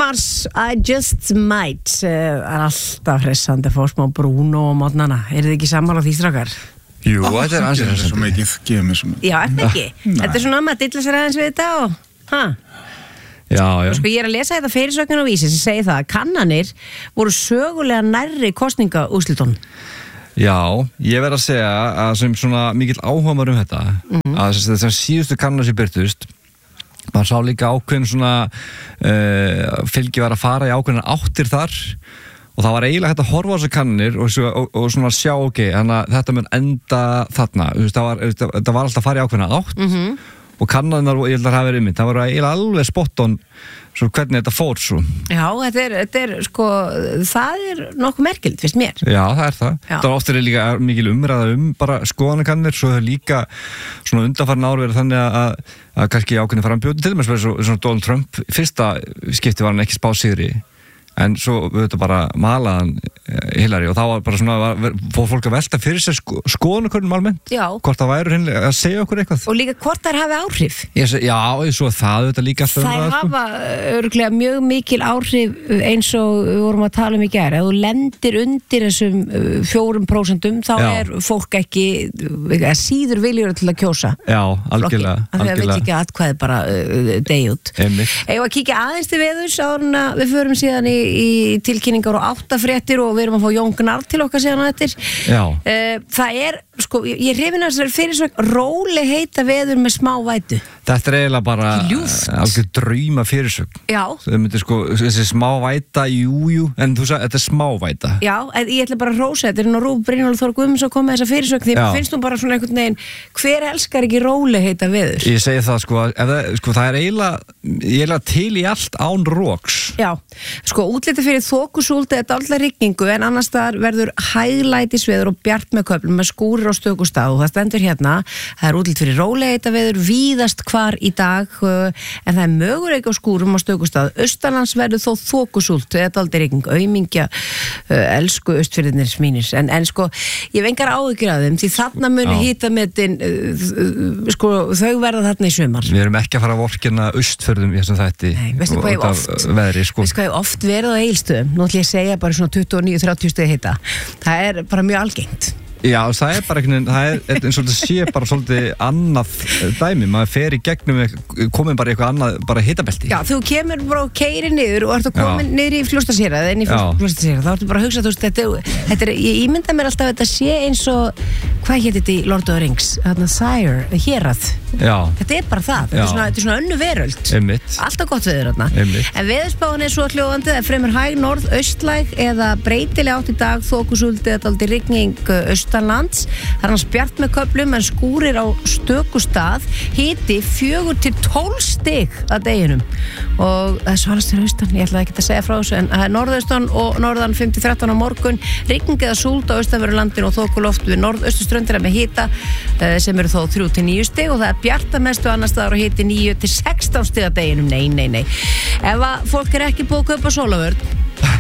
Mars, I just might alltaf hressandi að fá smá Bruno og mótnana, þið ekki sammála því strákar? Jú, þetta ansið svo mikið, gefið mér svo mikið. Já, ekki? Þetta svona maður dilla sér aðeins við þetta og, Já. Sko, ég að lesa þetta fyrirsögnin á Vísi sem segir það að kannanir voru sögulega nærri kosningaúrslitunum. Já, ég verð að segja að sem svona mikill áhugamar þetta að þessar síðustu kannar sem byrtust maður sá líka ákveðin svona fylgi var að fara í ákveðin áttir þar og það var eiginlega hægt að horfa á þessar kannir og svona sjá þannig að þetta mun enda þarna það var alltaf að fara í ákveðin átt og kannarnar, ég held að það hafi verið það var eiginlega alveg spot on svo hvernig þetta fór svo. Já, þetta er sko, það er nokkuð merkild, finnst mér. Já, það er það. Það er ofta líka mikil umræða bara skoðanakannir, svo hefur líka svona undanfarin ár verið þannig að kannski ákveðin frambjóti til dæmis svona Donald Trump, fyrsta skipti var hann ekki spáð sigri, en svo við bara malaðan Hillary og þá var bara svona fór fólk að velta fyrir sér skoðanakönnum almennt. Já. Hvort það væri hreinlega að segja okkur eitthvað. Og líka hvort þær hafi áhrif. Já, svo það auðvitað líka alltaf þær hafa örugglega mjög mikil áhrif eins og við vorum að tala í gær. Ef þú lendir undir þessum 4% þá er fólk ekki síður viljur til að kjósa. Já, algjörlega. Það vill ekki atkvæði bara degi út. Eigum að kíkja aðeins til veðurs áður en við förum síðan í tilkynningar og 8 fréttir og við erum að fá Jón Gnarr til okkar síðan á eftir. Það er, sko, ég hrifin að þessari fyrirsögn róleg heita veður með smá vætu. Þetta er eiginlega bara alveg drauma fyrirsögn. Já. Það myndir sko, þessi smá væta, jú, en þú sagði, þetta er smá væta. Já, en ég ætla bara að rósa þetta, en Rúf Brynjólfur Þór Guðmundsson kom með þessa fyrirsögn, því finnst hún bara svona einhvern veginn, hver elskar ekki róleg heita veður? Ég segi það, sko, það er eiginlega til í allt án roks. Já, sko, útliti fyrir þokusúld eða dálitla rigningu, en annars þar verður hæglætisveður og bjart með köflum með skúrir á stökustað og það stendur hérna, það er útlit fyrir róleg heita veður víðast hvar í dag, en það er möguleiki á skúrum á stökustað. Austanlands verður þó þokusúld eða dálitla rigning, aumingja elsku austfirðirnir mínir, en sko, ég hef engar áhyggjur af þeim, því þarna muni hitametin, sko, þau verða þarna í sumar. Við erum ekki að fara að vorkina austfirðum í þessum þætti. Nei, veistu hvað ég oft verið á Egilsstöðum, nú ætlum ég að segja bara svona 29-30 stigi hita. Það er bara mjög algengt. Já, það er bara einhvern veginn, það er eins og þetta sé bara svolítið annað dæmi, maður fer í gegnum, komin bara í eitthvað annað, bara hitabelti. Já, þú kemur bara og keyrir niður og ert að komin niður í Fljótsdalshérað, þá ertu bara að hugsa, þú veist, þetta er, ég ímynda mér alltaf að þetta sé eins og, hvað hétt þetta í Lord of the Rings, þarna Sire, hérað. Já. Þetta er bara það, þetta er svona önnu veröld. Einmitt. Alltaf gott veður þarna. Einmitt. En veðurspáin er svo hljóðandi, það er fremur hæg norð-austlæg eða breytileg átt í dag, þokusúld eða dálítil rigning austanlands. Það er annars bjart með köflum en skúrir á stökustað, hiti 4-12 stig að deginum og það er svalast fyrir austan, ég ætlaði ekki að segja frá þessu, en það er norðaustan og norðan 5-13 á morgun, rigning eða súld á austanverðurlandinu og þokuloft við norðaustuströndina með hita sem eru þó 3-9 stig og það er bjart að mestu annars staðar og hiti 9-16 stig að deginum. Nei. Ef að fólk er ekki búið að kaupa sólavörn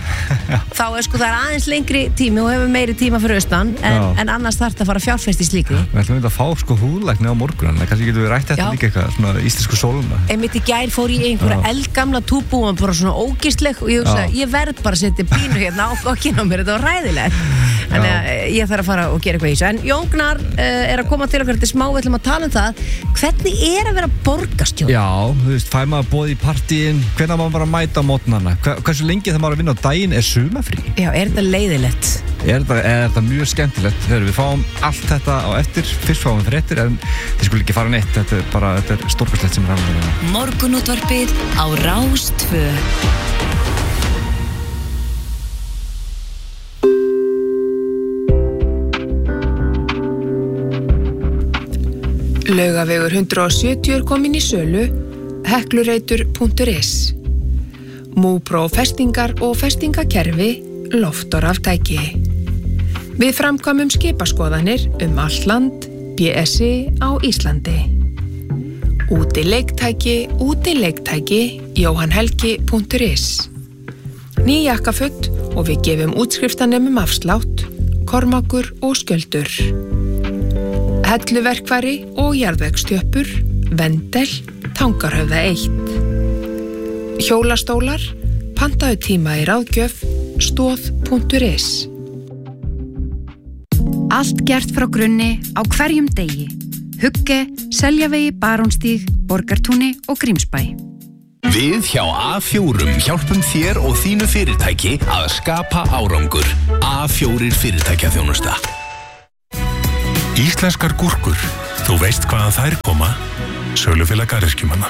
þá er sko það er aðeins lengri tími og hefur meiri tíma fyrir austan en annars þarf það að fara að fjárfesta í slíku. Við ætlum að fá sko húðlækni á morgun en kannski getum við rætt þetta líka eitthvað svona íslensku sóluna. Einmitt í gær fór ég einhverja eldgamla túbú og bara svona ógeðsleg og ég hugsaði, ég verð bara að setja pínu hérna á gokkinn á mér, þetta var ræðilegt. Þannig að ég þarf að fara og gera eitthvað í þessu. En Jón Gnarr er að koma til okkar til smá, við ætlum að tala um það. Hvernig er að vera borgarstjórn? Já, þú veist, fær maður boð í partíin, hvenær maður bara mæta á mótnana? Hversu lengi það maður að vinna á daginn er sumafrí? Já, er þetta leiðilegt? Er þetta mjög skemmtilegt? Þegar við fáum allt þetta á eftir, fyrst fáum við fréttir, en þið skulle ekki fara neitt, þetta er stórkostlegt sem er alveg. Morgunútvarpið á Rás 2. Laugavegur 170 er komin í sölu, heklureitur.is. Múpró festingar og festingakerfi, loft og raftæki. Við framkvæmum skipaskoðanir allt land, BSI á Íslandi. Útileiktæki, jóhannhelgi.is. Ný jakkafutt og við gefum útskriftanemum afslátt, Kormákur og Skjöldur. Helluverkfæri og jarðvegstjöppur, Vendel, Tangarhöfða 1. Hjólastólar, Pantaðu tíma í ráðgjöf stoð.is. Allt gert frá grunni á hverjum degi. Hugge, Seljavegi, Barónstíg, Borgartúni og Grímsbæ. Við hjá A4 hjálpum þér og þínu fyrirtæki að skapa árangur. A4 fyrirtækjaþjónusta. Íslenskar gúrkur. Þú veist hvaðan þær koma. Sölufélag garðyrkjumanna.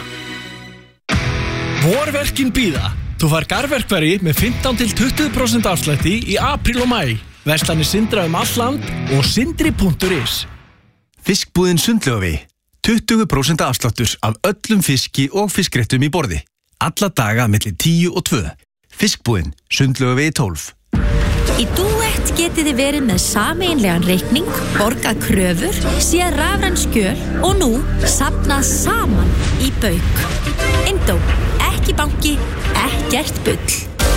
Vorverkin bíða. Þú fær garðverkfæri með 15-20% afslætti í apríl og maí. Verslanir Sindra allt land og sindri.is. Fiskbúðin Sundlaugavegi. 20% afsláttur af öllum fiski og fiskréttum í borði. Alla daga milli 10 og 2. Fiskbúðin Sundlaugavegi 12. Í Duett getið þið verið með sameiginlegan reikning, borgað kröfur, séð rafræn skjöl og nú safnað saman í bauk. Indó, ekki banki, ekkert bull.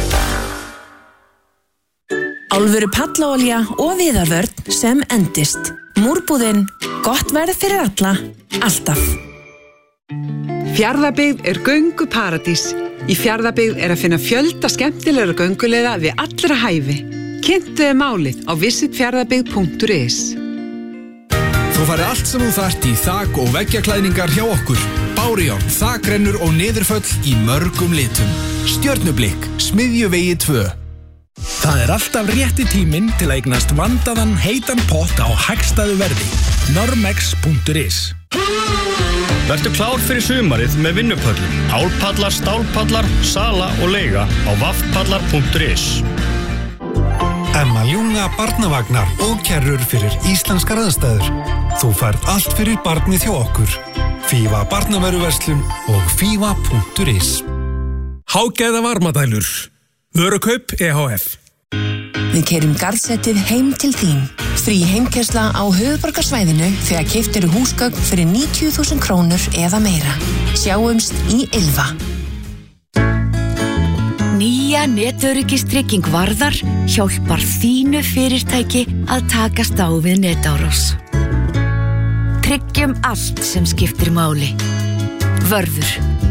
Alvöru pallaolía og viðarvörn sem endist. Múrbúðin, gott verð fyrir alla, alltaf. Fjarðabyggð gönguparadís. Í Fjarðabyggð að finna fjölda skemmtilegra gönguleiða við allra hæfi. Kynntu málið á visitfjarðabyggð.is. Þú færði allt sem þú þarft í þak- og veggjaklæðningar hjá okkur. Bárjón, þakrennur og niðurföll í mörgum litum. Stjörnublikk, Smiðjuvegi 2. Það alltaf rétti tíminn til að eignast vandaðan heitan pott á hagstæðu verði. Normex.is. Vertu klár fyrir sumarið með vinnupöllum. Álpallar, stálpallar, sala og leiga á vaffpallar.is. Emma Ljunga barnavagnar og kerrur fyrir íslenskar aðstæður. Þú færð allt fyrir barnið hjá okkur. Fífa barnavöruverslun og fífa.is. Hágæða varmadælur. Vörukaup EHF. Við keyrum garðsettið heim til þín. Frí heimkeyrsla á höfuðborgarsvæðinu þegar keyptirðu húsgögn fyrir 90.000 krónur eða meira. Sjáumst í Ylva. Nýja netöryggistrygging Varðar hjálpar þínu fyrirtæki að takast á við netárás. Tryggjum allt sem skiptir máli. Vörður.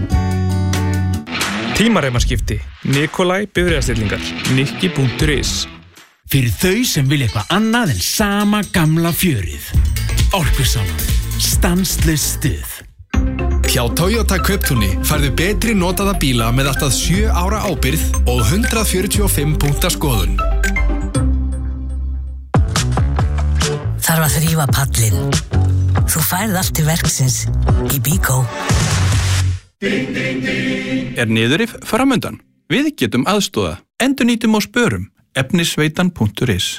Tímareimaskipti. Nikolai Bifreiðastillingar. Nikki.is. Fyrir þau sem vilja eitthvað annað en sama gamla fjörið. Orkusalan. Stanslaust stuð. Hjá Toyota Kauptúni færðu betri notaða bíla með allt að 7 ára ábyrgð og 145 punkta skoðun. Þarf að þrífa pallinn. Þú færð allt til verksins í Bíkó. Niðurrif framundan? Við getum aðstoða. Endurnýtum og spörum. Efnisveitan.is.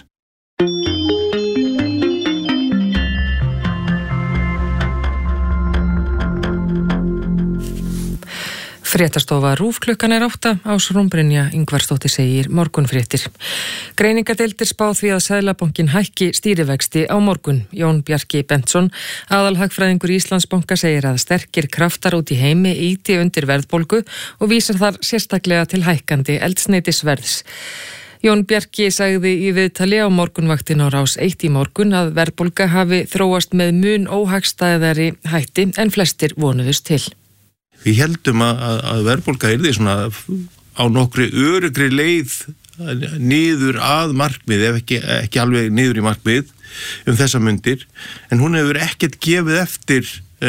Fréttastofa RÚV klukkan 8, Ásrún Brynja Ingvarsdóttir segir morgunfréttir. Greiningadeildir spá því að Seðlabankinn hækki stýrivexti á morgun. Jón Bjarki Bentsson, aðalhagfræðingur Íslandsbanka, segir að sterkir kraftar út í heimi ýti undir verðbólgu og vísar þar sérstaklega til hækkandi eldsneytisverðs. Jón Bjarki sagði í viðtali á morgunvaktin á Rás 1 í morgun að verðbólga hafi þróast með mun óhagstæðari hætti en flestir vonuðust til. Við heldum að verðbólga yrði svona á nokkri öruggri leið niður að markmið, ef ekki alveg niður í markmið þessa mundir, en hún hefur ekkert gefið eftir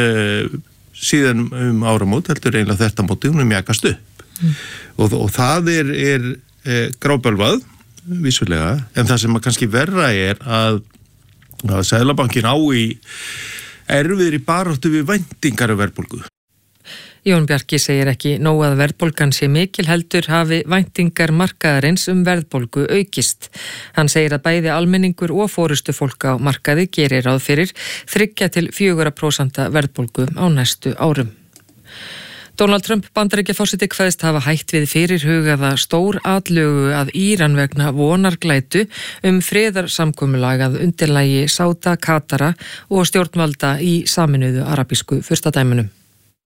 síðan áramót, heldur eiginlega þetta móti, hún mjakast upp. Og það er grábölvað, vissulega, en það sem kannski verra er að Seðlabankinn á í erfiðri baráttu við væntingar af verðbólgu. Jón Bjarki segir ekki nóg að verðbólgan sé mikil, heldur hafi væntingar markaðarins verðbólgu aukist. Hann segir að bæði almenningur og forystufólk á markaði gerir ráð fyrir 3-4% verðbólgu á næstu árum. Donald Trump Bandaríkjaforseti kveðst hafa hætt við fyrirhugaða stór atlögu að Íran vegna vonarglætu friðarsamkomulag að undirlagi Sáda, Katara og stjórnvalda í Sameinuðu arabísku furstadæmunum.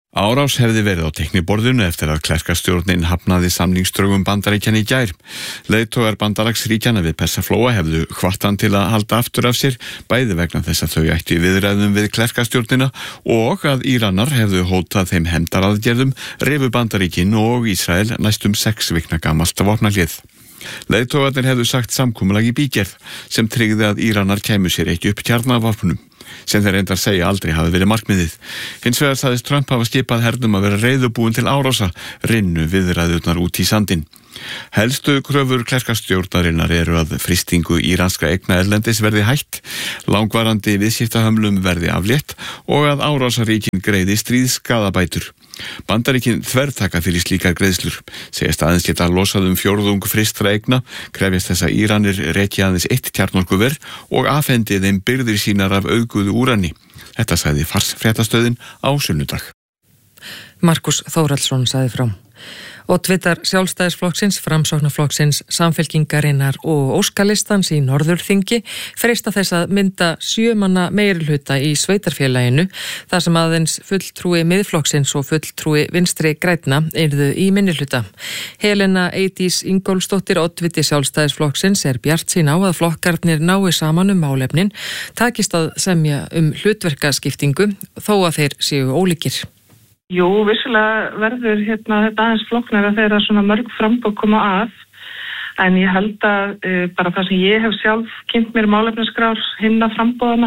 Árás hefði verið á teikniborðinu eftir að klerkastjórnin hafnaði samningsdrögum Bandaríkjanna í gær. Leiðtogar bandalagsríkjanna við Persaflóa hefðu hvattan til að halda aftur af sér, bæði vegna þess að þau ættu í viðræðum við klerkastjórnina og að Íranar hefðu hótað þeim hefndaraðgerðum, rifu Bandaríkin og Ísrael næstum 6 vikna gamalt vopnahlið. Leiðtogarnir hefðu sagt samkomulag í bígerð sem tryggði að Íranar kæmu sér ekki upp kjarnavopnum, sem þeir reyndar segja aldrei hafi verið markmiðið. Hins vegar sagðist Trump hafa skipað hernum að vera reiðubúin til árása, rynnu viðræðurnar út í sandinn. Helstu kröfur klerkastjórnarinnar eru að frystingu íranska eigna erlendis verði hætt, langvarandi viðskiptahömlum verði aflétt og að árásaríkin greiði stríðsskaðabætur. Bandaríkin þvertaka fyrir slíkar greiðslur, segjast aðeins geta losað fjórðung frystra eigna, krefjast þess að Íranir reki aðeins 1 kjarnorkuver og afhendi þeim birgðir sínar af auðguðu úrani. Þetta sagði farsfréttastöðin á sunnudag. Markus Þórhallsson sagði frá. Oddvitar Sjálfstæðisflokksins, Framsóknarflokksins, Samfylkingarinnar og Óskalistans í Norðurþingi freista þess að mynda 7 manna meirihluta í sveitarfélaginu þar sem aðeins fulltrúi Miðflokksins og fulltrúi Vinstri grænna yrðu í minnihluta. Helena Eydís Ingólfsdóttir, oddviti Sjálfstæðisflokksins, bjartsýn á að flokkarnir nái saman málefnin, takist að semja hlutverkaskiptingu þó að þeir séu ólíkir. Jú, vissulega verður þetta aðeins flokknara þegar svona mörg framboð koma að, en ég held að bara það sem ég hef sjálf kynnt mér málefnaskrár hinna framboðana,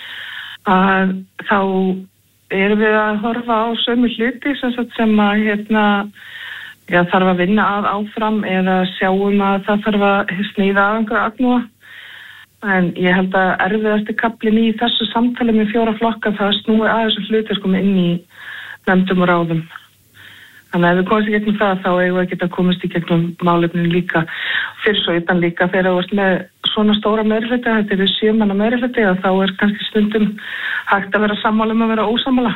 að þá erum við að horfa á sömu hluti sem að þarf að vinna að áfram eða sjáum að það þarf að sníða af einhverja agnúa. En ég held að erfiðasti kaflinn í þessu samtali með 4 flokka það snúi að þessu hluti inn í nefndum og ráðum. Þannig að ef við komumst í gegnum það, þá eigum við að geta komast í gegnum málefnin líka. Fyrir svo utan líka, þegar þú ert með svona stóra meirihluti, þetta eru 7 manna meirihluti, þá kannski stundum hægt að vera sammála að vera ósammála.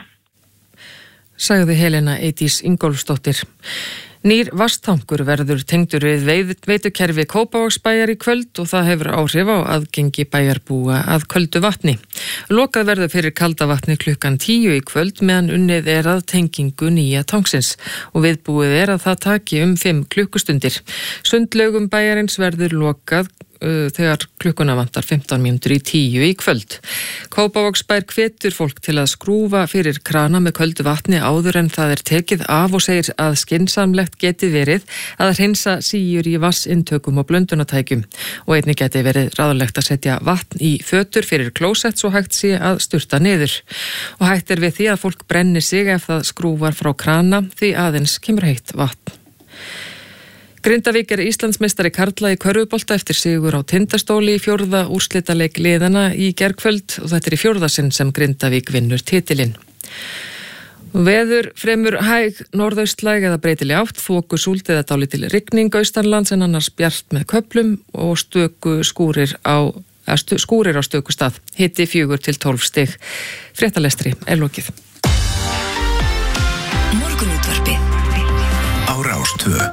Sagði Helena Eydís Ingólfsdóttir. Nýr vatnstankur verður tengdur við veitukerfi Kópavogsbæjar í kvöld og það hefur áhrif á aðgengi bæjarbúa að köldu vatni. Lokað verður fyrir kalda vatni klukkan 10 í kvöld meðan unnið að tengingu nýja tangsins og viðbúið að það taki 5 klukkustundir. Sundlaugum bæjarins verður lokað þegar klukkuna vantar 15 mínútur í 10 í kvöld. Kópavogsbær hvetur fólk til að skrúfa fyrir krana með köldu vatni áður en það tekið af og segir að skynsamlegt geti verið að hreinsa síur í vatnsintökum og blöndunatækjum og einnig geti verið ráðlegt að setja vatn í fötur fyrir klósett svo hægt sé að sturta niður. Og hægt við því að fólk brennir sig ef það skrúfar frá krana því aðeins kemur heitt vatn. Grindavík Íslandsmeistari karla í körfubolta eftir sigur á Tindastóli í 4. úrslitaleik liðana í gærkvöld og þetta í 4. sinn sem Grindavík vinnur titilinn. Veður fremur hæg norðaustlæg eða breytileg átt, þoku súld eða dálítil rigning austanlands en annars bjart með köflum og skúrir á stöku stað. Hiti 4 til 12 stig. Fréttalestri lokið. Morgunútvarpið á Rás 2.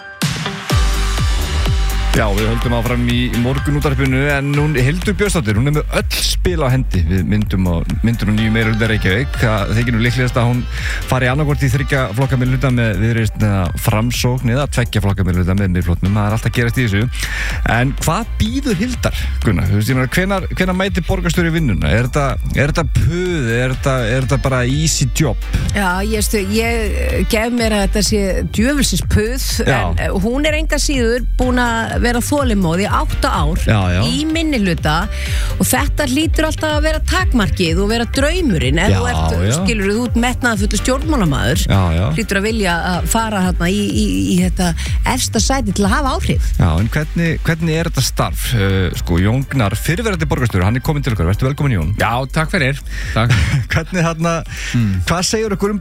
Já, við höldum áfram í morgunútvarpinu en hún Hildur Björnsdóttir, hún með öll spil á hendi við myndum og nýju meirihluta Reykjavík. Það þykir líklegast að hún fari annarkvort í 3 flokka meirihluta með Viðreisn eða Framsókn eða 2 flokka meirihluta með Miðflokknum. Það alltaf gerast í þessu. En hvað býður Hildar, Gunnar? Þú veist, hvenær mæti borgarstjóri vinnuna? Er þetta puð? Er þetta bara easy job? Já, ég gef mér að þetta sé djöfulsins puð, en hún enga síður búin að vera þolinmóð í 8 ár í minnihluta og þetta hlýtur alltaf að vera takmarkið og vera draumurinn ef þú ert metnaðarfullur stjórnmálamaður hlýtur að vilja að fara hérna í þetta efsta sæti til að hafa áhrif. Já, en hvernig þetta starf? Jón Gnarr, fyrirverandi borgarstjóri, hann komin til okkar, verður velkomin Jón. Já, takk fyrir. Takk. Hvernig hvað segir okkur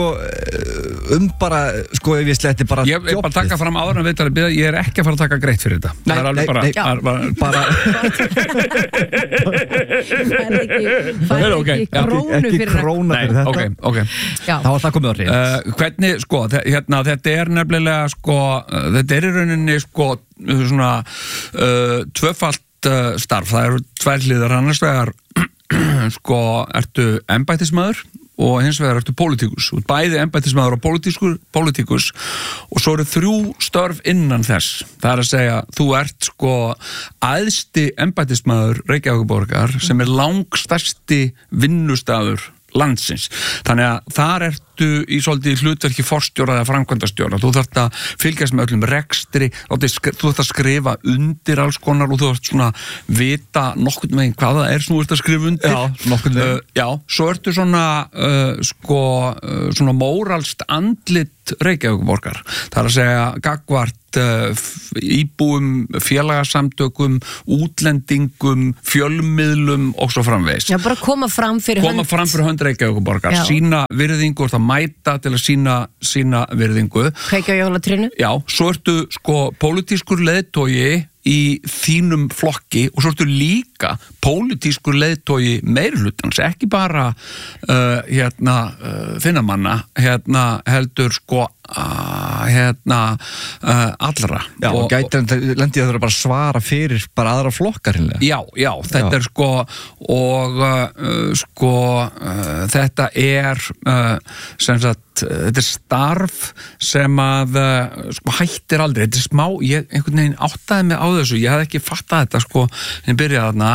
ef ég sletti bara Ég bara taka fram áður en viðtalið bíða, ég ekki að fara að taka greitt fyrir þetta. Nei, það er alveg bara það er ekki krónu fyrir þetta. Ok. Þá var það komið á hreint. Hvernig, þetta er nefnilega, þetta er í rauninni, svona tvöfalt starf. Það eru 2 hliðar annars vegar, ertu embættismaður og hins vegar ertu pólitíkus. Þú ert bæði embættismaður og pólitíkus og svo eru 3 störf innan þess. Það að segja, þú ert sko æðsti embættismaður Reykjavíkurborgar sem langstærsti vinnustaður landsins. Þannig að þar ertu í svolítið hlutverki forstjóra eða framkvæmdastjóra. Þú þarft að fylgjast með öllum rekstri, þú þarft að skrifa undir alls konar og þú þarft svona vita nokkurn veginn hvað það sem þú ert að skrifa undir. Já, nokkurn veginn. Já, svo ertu svona svona móralst andlit Reykjavíkurborgar. Það að segja gagvart íbúum, félagasamtökum, útlendingum, fjölmiðlum og svo framvegis. Já, bara koma fram fyrir hönd Reykjavíkurborgar, sína virðingu og það mæta til að sína virðingu. Kveikja á jólatrénu. Já, svo ertu sko pólitískur leiðtogi í þínum flokki og svo ertu líka pólitískur leiðtogi meirihlutans, ekki bara þinna manna, heldur sko allra. Já, og gæti lendi að þurfa bara svara fyrir bara aðra flokkar hinnlega. Já, þetta er sko og þetta er sem sagt, þetta er starf sem að hættir aldrei, þetta er smá, ég einhvern veginn áttaði mig á þessu, ég hafði ekki fattað þetta sko, en ég byrjaði þarna.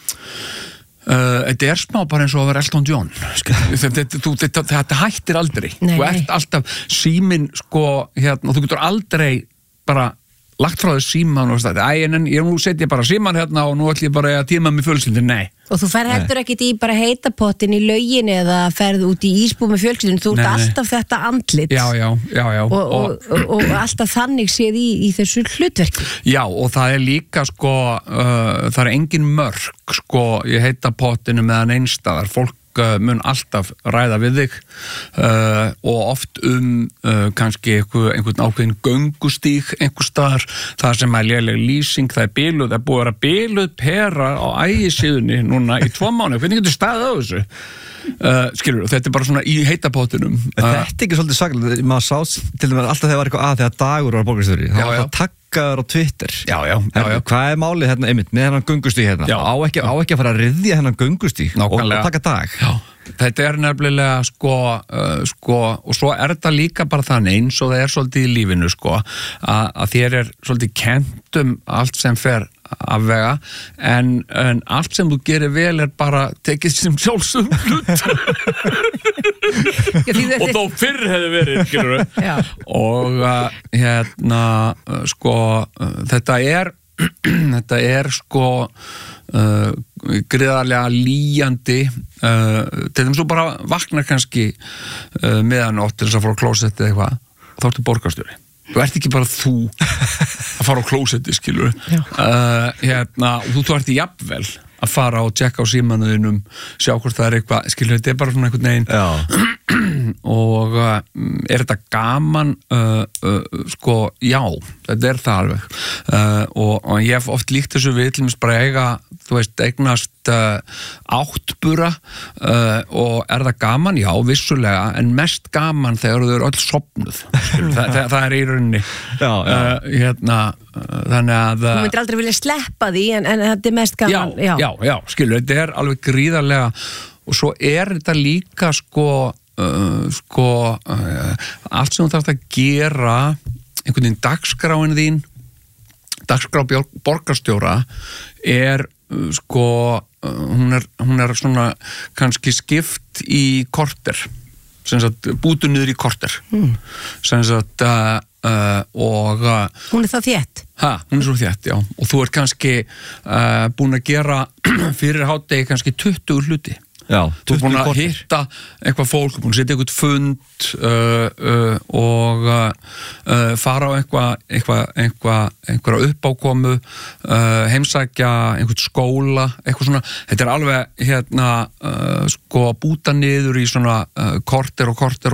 Þetta er smá bara eins og að vera Elton John þetta hættir aldrei. Þú ert alltaf síminn sko, og þú getur aldrei bara lagt frá þess síman og nú setja ég bara síman og nú ætlum ég bara að tíma með fjölskyldin, nei. Og þú fer heldur ekkit í bara heitapottin í laugin eða ferð út í ísbú með fjölskyldin, þú ert alltaf þetta andlit. Já. Og alltaf þannig séð í þessu hlutverki. Já, og það er líka sko, það er engin mörk sko í heitapottinu meðan einstæðar, fólk mun alltaf ræða við þig og oft kannski einhvern ákveðin göngustíg einhver staðar, það sem er léleg lýsing, það er biluð, það er búið að vera biluð pera á ægisíðunni núna í 2 mánuði, hvernig getur staðið á þessu? Skilur, og þetta er bara svona í heitapottinum. Þetta er ekki svolítið saklega, maður sá til dæmis alltaf þegar var eitthvað þegar Dagur var borgarstjóri, það var takkaður á Twitter. Já. Hvað er málið hérna einmitt með hennan göngustíg hérna? Á ekki að fara að ryðja hennan göngustíg og taka dag. Já, þetta er nefnilega sko, og svo er þetta líka bara þannig eins og það er svolítið í lífinu sko, að þér er svolítið kennt allt sem fer afvega, en allt sem þú gerir vel er bara tekið sem sjálfsögum hlut og þó fyrr hefði verið, skilur við. Og sko þetta er sko gríðarlega lýjandi til þeim svo bara vaknar kannski meðanótt til þess að fara á klósetti eða eitthvað, þá ertu borgarstjóri. Þú ert ekki bara þú að fara á klósetti, skilur og þú ert jafnvel að fara og tjekka á símanuðinum, sjá hvort það er eitthvað, skilur, þetta er bara svona einhvern veginn og er þetta gaman? Sko, já, þetta er það alveg og ég hef oft líkt þessu við til mér bara eiga, þú veist, eignast áttbura og er það gaman? Já, vissulega, en mest gaman þegar þau eru öll sofnuð, það er í rauninni þannig að þú myndir aldrei vilja sleppa því en þetta er mest gaman. Já, skilur, þetta er alveg gríðarlega og svo er þetta líka sko allt sem þú þarft að gera einhvern veginn dagskráin þín, dagskrá borgarstjóra er sko hún er svona kannski skipt í korter, sem sagt bútu niður í korter sem sagt og hún er þá þétt? Hún er svo þétt, já, og þú ert kannski búin að gera fyrir hádegi kannski 20 hluti. Já, þú ert búin að hitta eitthvað fólk, búin að setja eitthvað fund og fara á einhverja uppákomu, heimsækja einhvern skóla, eitthvað svona. Þetta er alveg sko búta niður í svona korter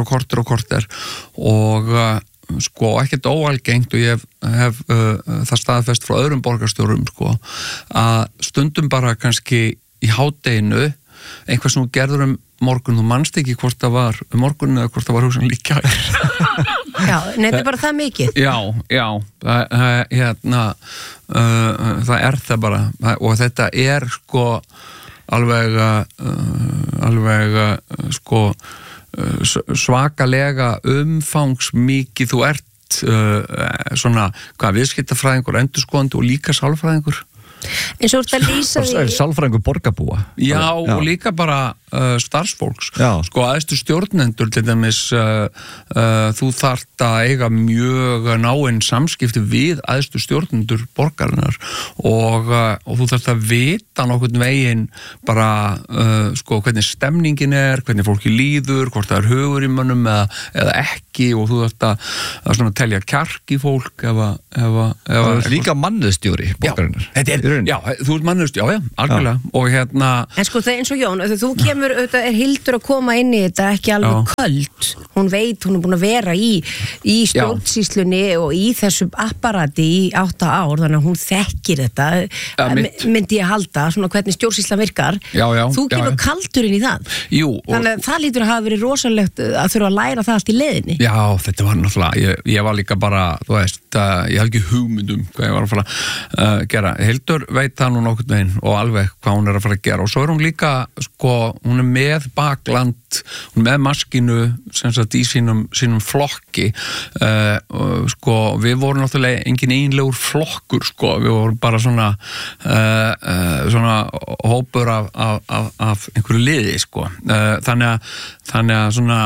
og sko ekkert óalgengt og ég hef það staðfest frá öðrum borgarstjórum sko að stundum bara kannski í hádeginu einhvað sem þú gerður morgun, þú manst ekki hvort það var morgun eða hvort það var hugsan líka. Já, þetta er bara það mikið. Já, það er það bara og þetta er sko sko svakalega umfangsmikið þú ert svona, viðskiptafræðingur, endurskoðandi og líka sálfræðingur. En svo ertu að lýsa því sálfræðingur borgarbúa. Já, og líka bara starfsfólks. Sko, æðstu stjórnendur til dæmis, þú þarft að eiga mjög náin samskipti við æðstu stjórnendur borgarinnar og þú þarft að vita nokkurn veginn bara sko, hvernig stemningin hvernig fólki líður, hvort það hugur í mönnum eða ekki og þú þarft að svona telja kjark í fólk ef líka mannustjóri borgarinnar. Já, þú ert mannustjóri, já, algjörlega og hérna. En sko, það eins og Jón, þú kemur auðvitað Hildur að koma inn í þetta ekki alveg köld, hún veit, hún er búin að vera í stjórnsýslunni og í þessum apparati í 8 ár, þannig að hún þekkir þetta myndi ég halda, svona hvernig stjórnsýsla virkar, þú kemur kaldur inn í það. Jú, þannig að það lítur að hafa verið rosalegt að þurfa að læra það allt í leiðinni. Já, þetta var náttúrulega, ég var líka bara, þú veist, ég hafði ekki hugmyndum hvað ég var að fara að gera. Hildur veit það nú nokkurn veginn og alveg hvað hún er að fara að gera og svo er hún líka, sko, hún er með bakland, hún er með maskinu sem sagt í sínum flokki sko, við vorum náttúrulega engin einlegur flokkur, sko, við vorum bara svona hópur af einhverju liði, sko, þannig að svona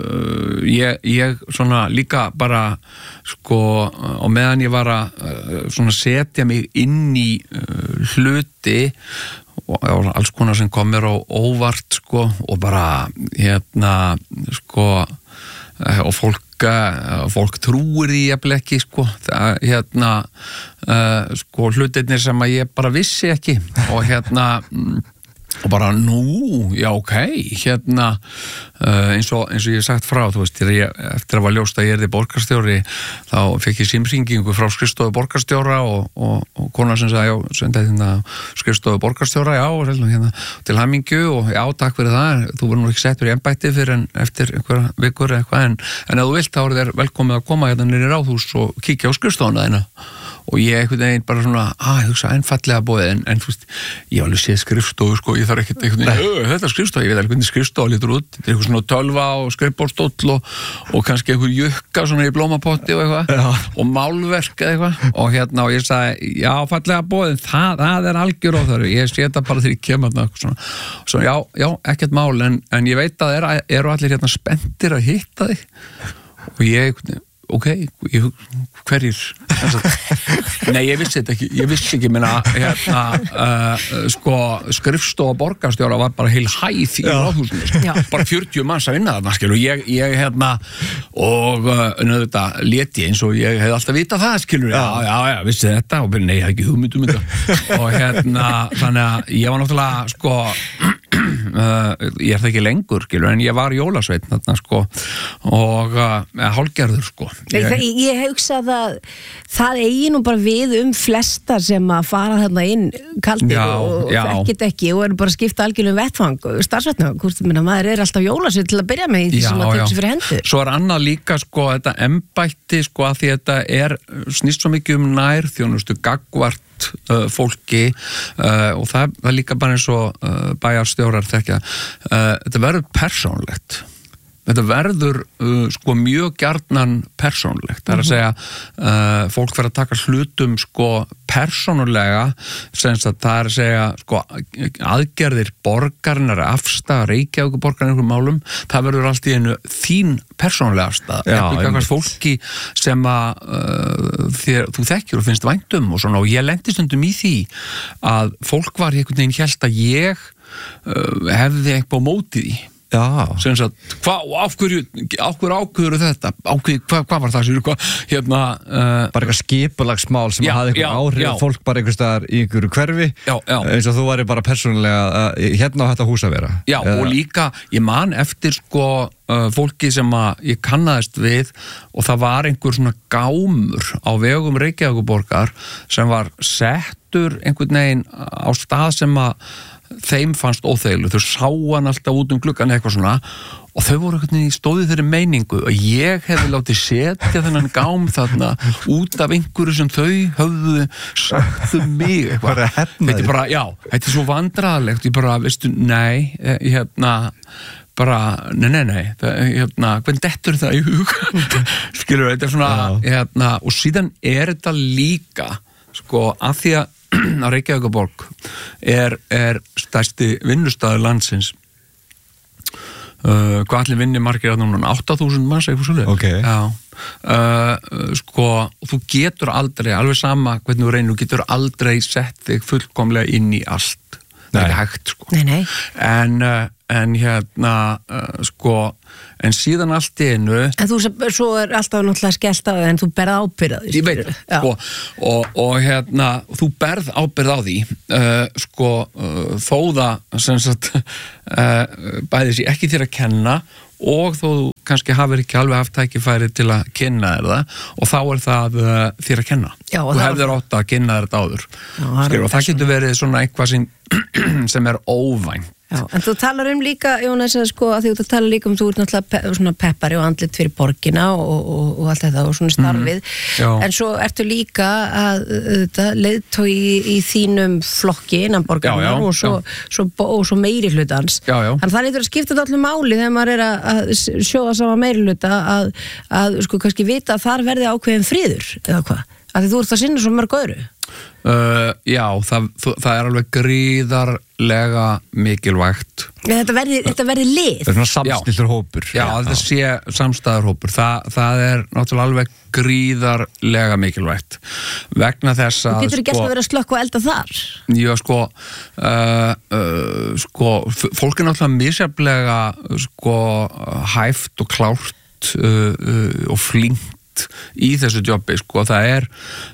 ég svona líka bara, sko, og meðan ég var að svona setja mig inn í hluti og alls konar sem kom mér á óvart, sko, og bara hérna, sko, og fólk trúir því jafnvel ekki, sko, hérna sko, hlutirnir sem að ég bara vissi ekki og hérna og bara já, ok, hérna eins og ég hef sagt frá, þú veist, eftir að var ljóst að ég erði borgarstjóri, þá fekk ég símhringingu frá skrifstofu borgarstjóra og konar sem sagði, já, sendi þetta skrifstofu borgarstjóra, já, hérna, til hamingju og já, takk fyrir það, þú verður nú ekki settur í embætti fyrir en eftir einhverja vikur eitthvað, en ef þú vilt, þá er þér velkomið að koma hérna niður í Ráðhús og kíkja á skrifstofuna þína. Og ég einhvern veginn bara svona, ég hugsa einfallega bóðið, en þú veist, ég hef alveg séð skrifstofu, sko, ég þarf ekkert einhvern veginn, þetta er skrifstofu, ég veit alveg hvernig skrifstofu lítur út, þetta er eitthvað svona tölva og skrifborðstóll og kannski einhver jukka svona í blómapotti og eitthvað, og málverk eða eitthvað, og hérna, og ég sagði, já, fallega bóðið, það er algjör óþörf, ég sé þetta bara þegar ég kem að svona, já, ekkert mál, en ég veit að eru allir hérna spenntir að hitta þig, og ég, ok, hverjir nei, ég vissi þetta ekki ég vissi ekki, minna, hérna sko, skrifstofa borgarstjóra var bara heil hæð í Ráðhúsinu, sko. Bara 40 manns að vinna þarna, skilur, ég hérna og auðvitað lét ég eins og ég hef alltaf vitað það, skilur, já, vissi þetta og bara, nei, ég hef ekki hugmynd þetta og hérna, þannig að ég var náttúrulega, sko ég er það ekki lengur, skilur, en ég var jólasveinn þarna, sko, og hálfgerður, sko. Ég hugsa að það eigi nú bara við flesta sem að fara þarna inn kaldir og þekkit ekki og eru bara að skipta algjörlega vettfang, starfsvettnang, maður er alltaf jólasveinn til að byrja með í því sem að tekja sér fyrir hendur. Svo er annað líka, sko, þetta embætti, sko, að því þetta snýst svo mikið nærþjónustu, gagnvart fólki og það er líka bara eins og bæjarstjórar þekkja, þetta verður persónlegt. Þetta verður sko mjög gjarnan persónulegt. Það er að segja fólk verður að taka hlutum sko persónulega, sem það er að segja sko aðgerðir borgarinnar, afstaða Reykjavíkurborgar einhverjum málum, það verður allt í einu þín persónulega afstaða. Eitthvað fólki sem að þú þekkir og finnst væntum og svona, og ég lendi stundum í því að fólk var einhvern veginn hélt að ég hefði eitthvað á móti því. Sem sagt, af hverju ákveður þetta? Hvað var það sem hérna bara eitthvað skipulagsmál sem hafði eitthvað áhrif fólk bara einhvers staðar í einhverju hverfi eins og þú væri bara persónulega hérna á þetta hús að vera. Já, og líka, ég man eftir sko fólki sem að ég kannaðist við og það var einhver svona gámur á vegum Reykjavíkurborgar sem var settur einhvern veginn á stað sem að þeim fannst óþægileg, þau sá hann alltaf út gluggan eitthvað svona og þau voru eitthvað í stóði þeirri meiningu og ég hefði látið setja þennan gám þarna út af einhverju sem þau höfðu sagt mig eitthvað. Þetta er bara, já, þetta er svo vandræðalegt, ég bara, veistu, nei, bara, nei, hvernig dettur það í hug? Skilur, þetta er svona, og síðan er þetta líka, sko, að því að Reykjavíkurborg er stærsti vinnustaður landsins. Hvað allir vinni margir að núna 8.000 manns eitthvað svolítið. Okay. Sko, þú getur aldrei, alveg sama hvernig þú reynir, þú getur aldrei sett þig fullkomlega inn í allt. Það er ekki hægt, sko. Nei. En sko, en síðan allt í einu. En þú, svo er alltaf náttúrulega skellt á það, en þú berð ábyrgð á því. Ég veit, sko, og þú berð ábyrgð á því, sko, þó það, sem sagt, bæði sér ekki þér að kenna og þó kannski hafir ekki alveg haft tækifæri til að kynna þér það og þá er það þér að kenna. Já, þú hefðir átt að kynna þér þetta áður. Og það getur verið svona eitthvað sem er óvænt. Já, en þú talar líka, Jónas, sko, að þú talar líka þú ert náttúrulega svona peppari og andlit fyrir borgina og allt þetta og svona starfið, en svo ertu líka að leiðtogi í þínum flokki innan borgarna og svo meiri hlutans. Þannig það lítur að skipta þetta allir máli þegar maður er að sjóða saman meiri hluta að sko kannski vita að þar verði ákveðin friður eða hvað, að þú ert að sinna svo mörg öðru. Já, það er alveg gríðarlega mikilvægt. Þetta verði lið. Það er svona samstilltur hópur. Já, þetta sé samstæður hópur. Það er náttúrulega alveg gríðarlega mikilvægt. Vegna þess að... Þú getur ekki alltaf verið að slökkva og elda þar. Já, sko, fólk er náttúrulega misjafnlega hæft og klárt og flink í þessu jobbi, sko, það er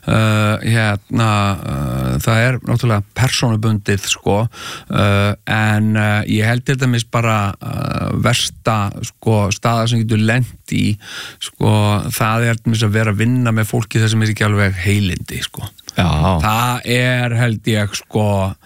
náttúrulega persónubundið, sko, en ég held til dæmis bara versta, sko, staða sem getur lent í, sko, það er til dæmis að vera að vinna með fólki þar sem er ekki alveg heilindi, sko. Já. Það er, held ég, sko,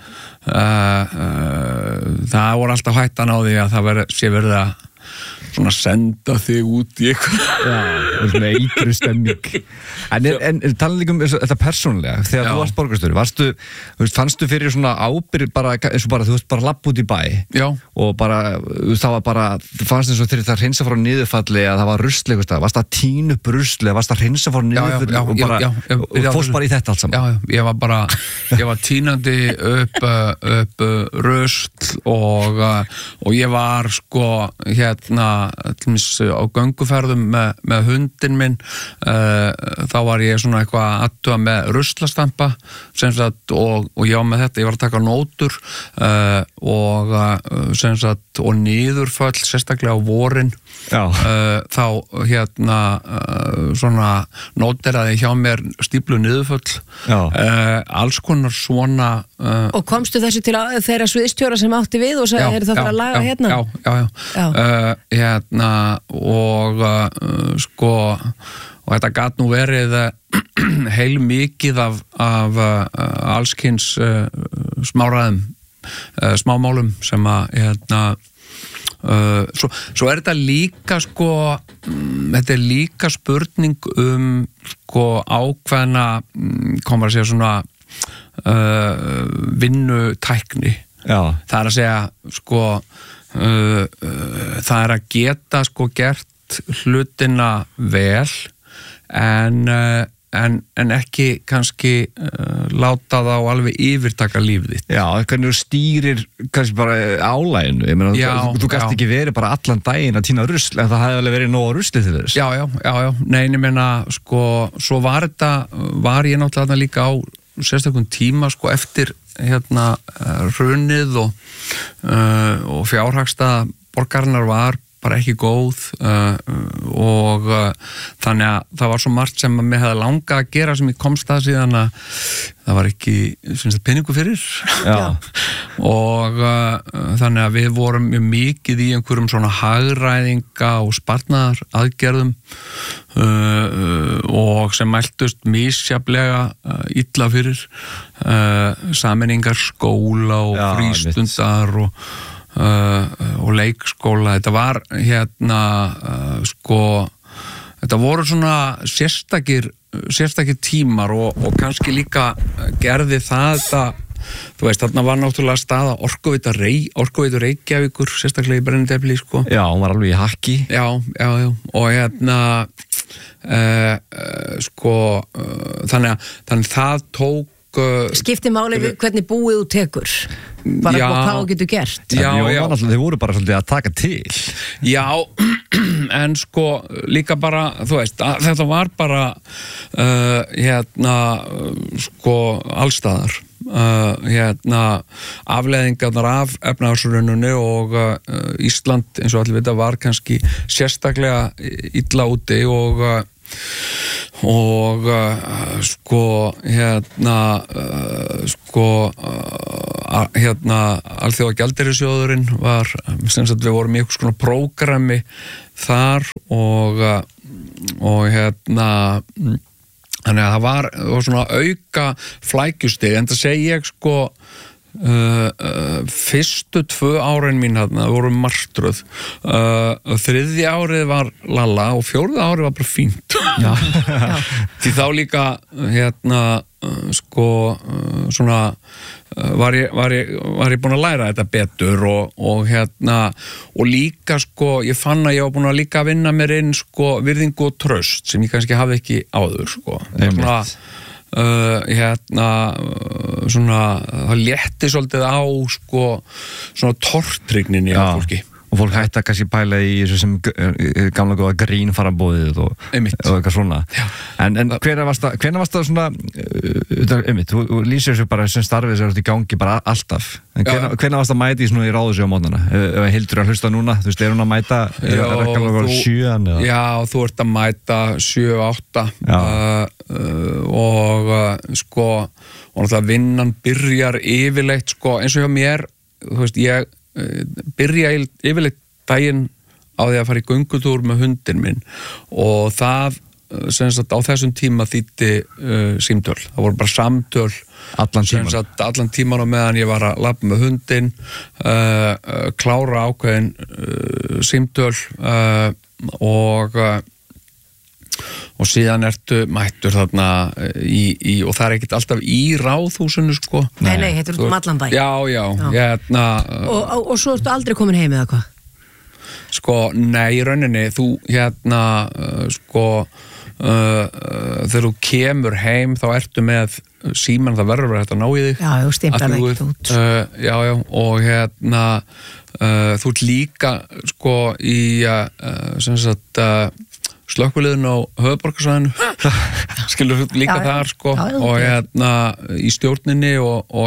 það voru alltaf hættan á því að það sé verið að svona senda þig út í eitthvað. Já, svona eitru stemming. En tala líka þetta persónulega, þegar þú varst borgarstjóri, fannstu fyrir svona ábyrgð bara, eins og bara, þú veist, bara lapp út í bæ. Já. Og bara, það var bara, fannst eins og þegar það hreinsa frá niðurfalli að það var rusl eitthvað stað, varst það tínu brusli, varst það hreinsa frá niðurfalli og fórst bara í þetta allt saman. Já, ég var tínandi upp rusl og ég var, sko, á gönguferðum með hundin minn, þá var ég svona eitthvað aðtuga með ruslastampa sem sagt, og ég var með þetta, ég var að taka nótur og sem sagt, og niðurföll sérstaklega á vorin. Þá svona nóteraði hjá mér stíplu niðurföll, alls konar svona. Og komstu þessu til þeirra sviðstjóra sem átti við og sagði, er það fyrir að laga hérna? Og sko, og þetta gat nú verið heil mikið af allskyns smámálum sem að svo er þetta líka, sko, þetta er líka spurning sko ákveðna, komur að segja svona vinnutækni. Það er að segja, sko, það er að geta, sko, gert hlutina vel en ekki kannski láta þá alveg yfirtaka lífið þitt. Já, hvernig þú stýrir kannski bara álæginu. Ég meina, þú gast ekki verið bara allan daginn að tína rusl, en það hefði alveg verið nóg rusli til þess. Já. Nei, ég meina, sko, svo var ég náttúrulega líka á sérstakun tíma, sko, eftir hrunið og fjárhagsta borgarinnar var bara ekki góð og þannig að það var svo margt sem að mér hefði langað að gera sem ég komst að síðan að það var ekki peningu fyrir og þannig að við vorum mjög mikið í einhverjum svona hagræðinga og sparnaðar aðgerðum og sem mæltust misjaflega illa fyrir sameiningar skóla og frístundar og leikskóla. Þetta var þetta voru svona sérstakir tímar og kannski líka gerði það þú veist, þarna var náttúrulega staða Orkuveitu Reykjavíkur, sérstaklega í Brennidepli, sko. Já, hún var alveg í hakki. Já, og þannig það tók skipti máli við hvernig búið þú tekur bara hvað þú getur gert. Þeir voru bara svolítið að taka til. Já, en sko líka bara, þú veist, þetta var bara allstaðar afleiðingarnar af efnahagshruninu og Ísland, eins og allir vita, var kannski sérstaklega illa úti og Alþjóðagjaldeyrissjóðurinn var, sem sagt, við vorum í einhvers konar prógrami þar og þannig að það var svona auka flækjustig, en það segi ég fyrstu 2 árin mín þarna voru martröð, 3. árið var lalla og 4. árið var bara fínt. Því þá líka svona var ég búin að læra þetta betur og líka ég fann að ég var búin að líka vinna mér inn virðingu og traust sem ég kannski hafði ekki áður það létti svolítið á svona tortrygninni á fólki. Og fólk hætti að kannski pæla í þessu sem gamla góða grínfarabóðið og eitthvað svona. En hvenær varst það svona, þú lýsir þessu bara sem starfið sem þú ert í gangi bara alltaf. En hvenær varst það að mæta í svona í ráðhúsi á mótnana? Ef Hildur að hlusta núna, þú veist, er hún að mæta gamla góða 7? Já, þú ert að mæta 7-8 og náttúrulega vinnan byrjar yfirleitt, eins og hjá mér, þú veist, ég byrja yfirleitt daginn á því að fara í göngutúr með hundin minn og það sem sagt á þessum tíma þýddi símtöl. Það voru bara samtöl allan tíman á meðan ég var að labba með hundin, klára ákveðin símtöl og síðan ertu mættur þarna og það er ekkert alltaf í ráðhúsinu Nei, þetta er út allan bæ. Já. Og svo ertu aldrei komin heim eða hvað? Nei, í rauninni þú þegar þú kemur heim þá ertu með síman, það verður að ná í þig. Já, stimplar ekkert út. Og þú ert líka í sem sagt slökkviliðin á höfuðborgarsvæðinu skilur líka þar og í stjórninni og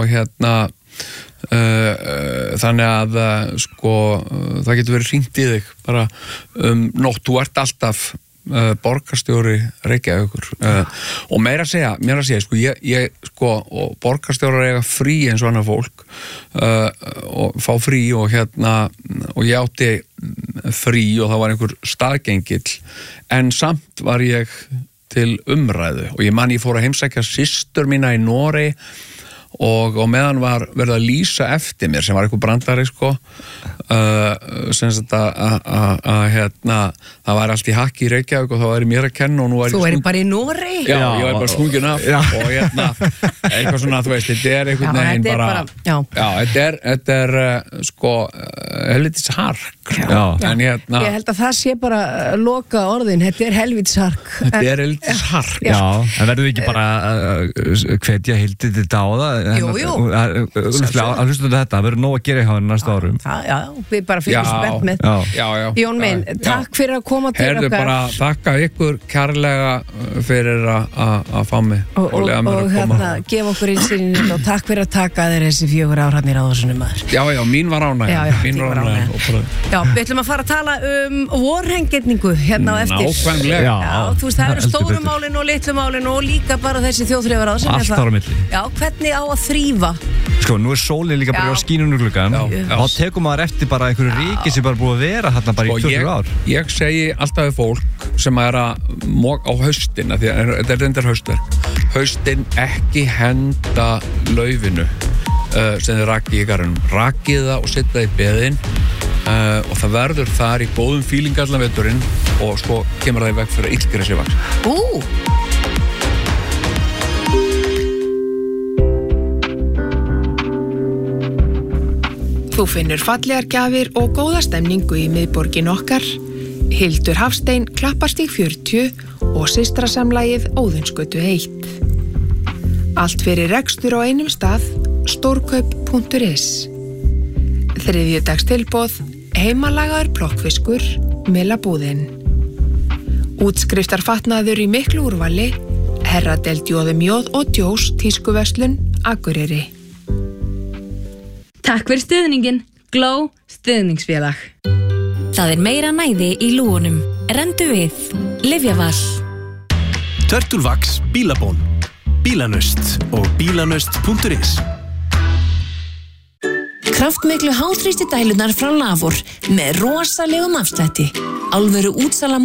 þannig að það getur verið hringt í þig bara nótt, þú ert alltaf borgarstjóri Reykjavíkur og mér að segja og borgarstjórar eiga frí eins og annað fólk og fá frí og ég átti frí og það var einhver staðgengill en samt var ég til umræðu og ég fór að heimsækja systur mína í Noregi og meðan var verið að lýsa eftir mér sem var eitthvað brandari sem sagt að það var allt í hakki í Reykjavík og það væri mér að kenna og nú Þú væri bara í Noregi? Já, ég væri bara stungin af og eitthvað svona, þú veist, þetta er einhvern veginn bara þetta er helvitis hark en ég held að það sé bara loka orðin, þetta er helvitis hark þetta er helvitis hark Já, en verður við ekki bara hvetja Hildi til dáða að hlusta þetta, það verður nóg að gera í hann næsta árum. Já, við bara fylgjum spennt með. Jón minn, takk fyrir að koma til okkar. Bara þakka ykkur kærlega fyrir að fá mig og lega mér að koma. Og gefa okkur innsýnin og takk fyrir að taka þér þessi 4 ár hann í Ráðhúsinu maður. Já, mín var ánægja. Já, við ætlum að fara að tala vorhengirningu hérna á eftir. Nákvæmlega. Já, þú veist, það eru stóru málin og litlu málin og líka bara þessi þjóðþrifaráð sem allt ára milli. Já, hvernig á að þrífa? Sko, nú sólin líka bara á skínunum gluggan og þá tekum maður eftir bara einhverju ríki sem bara búið að vera hérna bara í 20 ár. Ég segi alltaf við fólk sem er að á haustin, því að þetta er reyndar haustverk, haustin ekki henda laufinu sem þið rakið í garðinum, rakið það og setja það í beðin og það verður þar í góðum fíling allan veturinn og svo kemur það í veg fyrir illgressi vaks. Þú finnur fallegar gjafir og góða stemningu í miðborgin okkar, Hildur Hafstein, Klapparstíg 40 og systrasamlagið Óðinsgötu 1. Allt fyrir rekstur á einum stað, stórkaup.is. Þriðjudagstilboð, heimalagaður plokkfiskur, Melabúðin. Útskriftarfatnaður í miklu úrvali, herradeild Jóðumjóð og Djós tískuverslun, Akureyri. Takk fyrir stuðningin, Glow stuðningsfélag. Það er meira næði í lúgunum. Rendu við. Lyfjaval. Turtulvax, Bílabón, Bílanust og bílanust.is. Kraftmiklu háþrýsti dælunar frá Lavor með rosalegum afslætti. Alvöru útsala